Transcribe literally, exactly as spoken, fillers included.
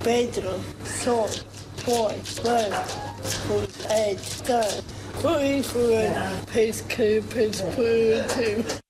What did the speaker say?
Pedro, Sol, Boy, Bird, Food, Edge, Done. Forty for a Peace Cube, Peace Food,